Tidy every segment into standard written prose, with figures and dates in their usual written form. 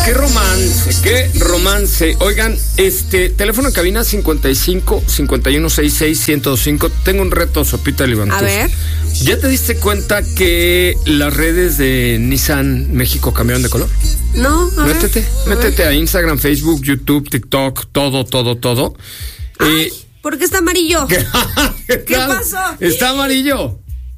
Qué romance, qué romance. Oigan, teléfono en cabina 55 51 66 1025. Tengo un reto, Sopita Libantuz. A ver. ¿Ya te diste cuenta que las redes de Nissan México cambiaron de color? No, Métete a Instagram, Facebook, YouTube, TikTok, todo. Ay, ¿por qué está amarillo? ¿Qué pasó? Está amarillo.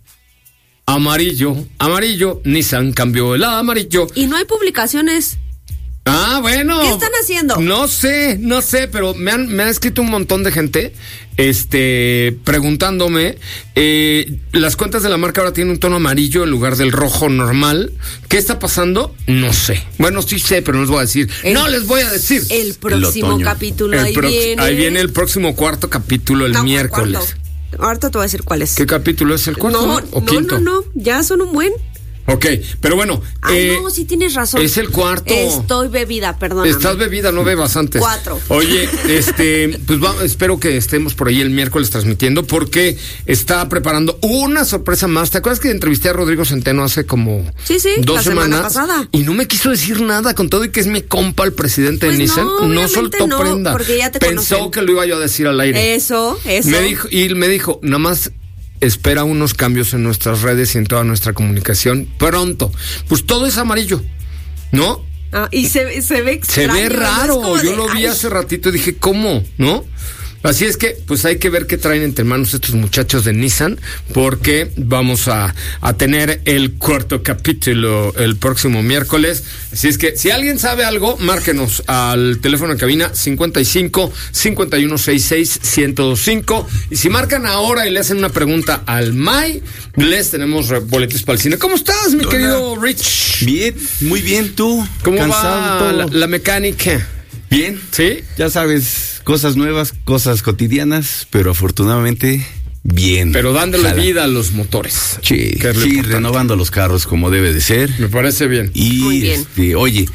Amarillo, Nissan cambió el amarillo. Y no hay publicaciones. Ah, bueno. ¿Qué están haciendo? No sé, pero me ha escrito un montón de gente, preguntándome, las cuentas de la marca ahora tienen un tono amarillo en lugar del rojo normal. ¿Qué está pasando? No sé. Bueno, sí sé, pero no les voy a decir. No les voy a decir. El próximo capítulo, ahí viene. Ahí viene el próximo cuarto capítulo, el miércoles. Cuarto. Ahorita te voy a decir cuál es. ¿Qué capítulo es? ¿El cuarto? ¿O quinto? No, ya son un buen. Ok, pero bueno. No, sí tienes razón. Es el cuarto. Estoy bebida, perdóname. Estás bebida, no bebas antes. 4. Oye, pues espero que estemos por ahí el miércoles transmitiendo, porque está preparando una sorpresa más. ¿Te acuerdas que entrevisté a Rodrigo Centeno hace como 2 semanas? Pasada. Y no me quiso decir nada, con todo y que es mi compa, el presidente de Nissan. No soltó prenda. Porque ya te Pensó conocen. que lo iba yo a decir al aire. Eso. Me dijo, nada más espera unos cambios en nuestras redes y en toda nuestra comunicación pronto. Pues todo es amarillo, ¿no? Y se ve extraño. Se ve raro. Yo lo vi hace ratito y dije, ¿cómo? ¿No? Así es que, pues hay que ver qué traen entre manos estos muchachos de Nissan, porque vamos a tener el cuarto capítulo el próximo miércoles. Así es que, si alguien sabe algo, márquenos al teléfono en cabina 55 51 66 1025. Y si marcan ahora y le hacen una pregunta al May, les tenemos boletos para el cine. ¿Cómo estás, mi querido Rich? Bien, muy bien, ¿tú? ¿Cómo va la mecánica? Bien, ¿sí? Ya sabes, cosas nuevas, cosas cotidianas, pero afortunadamente bien. Pero dándole vida a los motores. Sí, renovando los carros como debe de ser. Me parece bien. Y muy bien. Oye,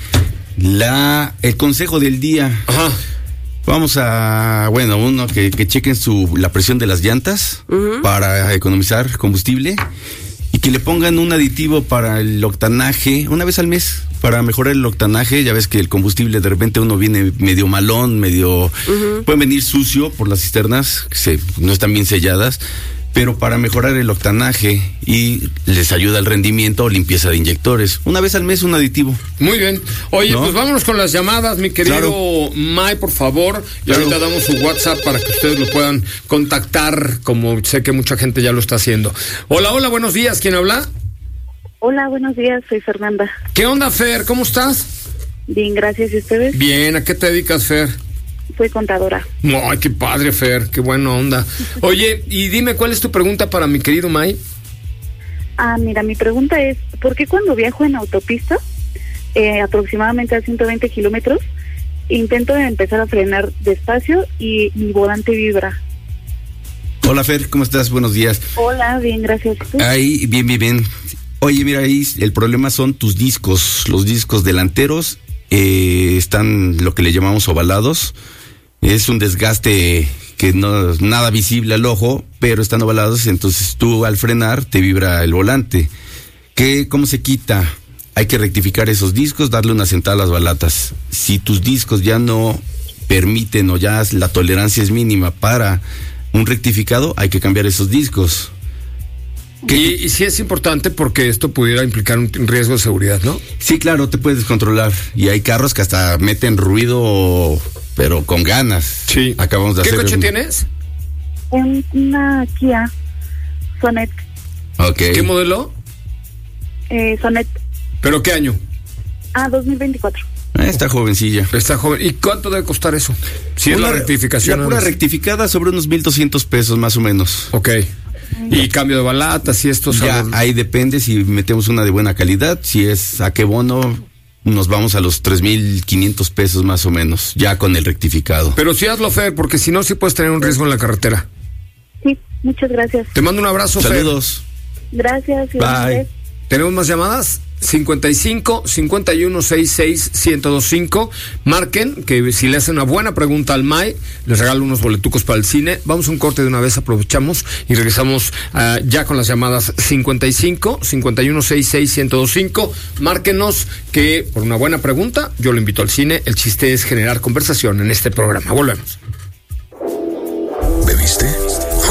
el consejo del día. Ajá. Vamos a, que chequen la presión de las llantas para economizar combustible. Y que le pongan un aditivo para el octanaje una vez al mes, para mejorar el octanaje. Ya ves que el combustible de repente uno viene medio malón, puede venir sucio por las cisternas, que no están bien selladas, pero para mejorar el octanaje y les ayuda el rendimiento o limpieza de inyectores. Una vez al mes un aditivo. Muy bien. Oye, pues vámonos con las llamadas, mi querido May, por favor. Y ahorita damos su WhatsApp para que ustedes lo puedan contactar, como sé que mucha gente ya lo está haciendo. Hola, buenos días. ¿Quién habla? Hola, buenos días. Soy Fernanda. ¿Qué onda, Fer? ¿Cómo estás? Bien, gracias. ¿Y ustedes? Bien. ¿A qué te dedicas, Fer? Soy contadora. Ay, qué padre, Fer, qué buena onda. Oye, y dime, ¿cuál es tu pregunta para mi querido May? Mira, mi pregunta es, ¿por qué cuando viajo en autopista, aproximadamente a 120 kilómetros, intento empezar a frenar despacio y mi volante vibra? Hola, Fer, ¿cómo estás? Buenos días. Hola, bien, gracias. ¿Tú? Ahí, bien. Oye, mira, ahí el problema son tus discos. Los discos delanteros están lo que le llamamos ovalados. Es un desgaste que no es nada visible al ojo, pero están ovalados, entonces tú al frenar te vibra el volante. ¿Cómo se quita? Hay que rectificar esos discos, darle una sentada a las balatas. Si tus discos ya no permiten o ya la tolerancia es mínima para un rectificado, hay que cambiar esos discos. Y sí es importante porque esto pudiera implicar un riesgo de seguridad, ¿no? Sí, claro, te puedes controlar. Y hay carros que hasta meten ruido, pero con ganas. Sí. Acabamos de ¿Qué hacer coche tienes? Una Kia Sonet. Okay. ¿Qué modelo? Sonet. ¿Pero qué año? 2024. Está jovencilla. Está joven. ¿Y cuánto debe costar eso? Si es la rectificación. La pura rectificada sobre unos 1,200 pesos más o menos. Ok. Y cambio de balatas y esto. Ya, ahí depende si metemos una de buena calidad. Si es a qué bono, nos vamos a los 3,500 pesos más o menos, ya con el rectificado. Pero sí hazlo, Fer, porque si no, sí puedes tener un riesgo en la carretera. Sí, muchas gracias. Te mando un abrazo, Saludos. Fer. Gracias. Bye. ¿Tenemos más llamadas? 55 51 66 1025. Marquen, que si le hacen una buena pregunta al MAE, les regalo unos boletucos para el cine. Vamos a un corte de una vez, aprovechamos y regresamos ya con las llamadas 55 51 66 1025. Márquenos, que por una buena pregunta yo lo invito al cine. El chiste es generar conversación en este programa. Volvemos.